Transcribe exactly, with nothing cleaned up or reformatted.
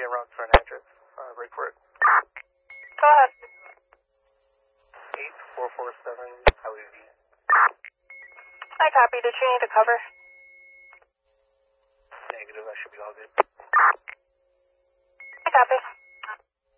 en route for an address. Uh, break for it. Go ahead. eight four four seven Highway V. I copy. Did you need a cover? Negative, I should be all good. I copy.